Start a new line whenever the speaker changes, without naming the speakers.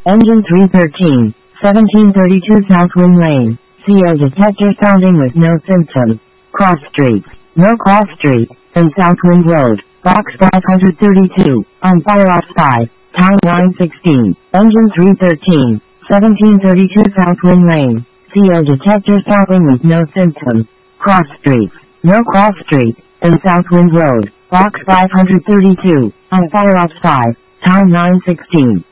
Engine 313, 1732 Southwind Lane, CO detector sounding with no symptoms. Cross Street, No Cross Street, and Southwind Road, Box 532, on fire off side, Town Line 16, Engine 313, 1732 Southwind Lane, CO detector sounding with no symptoms. Cross Street, No Cross Street, and Southwind Road, Box 532, on fire off side, Town Line 16.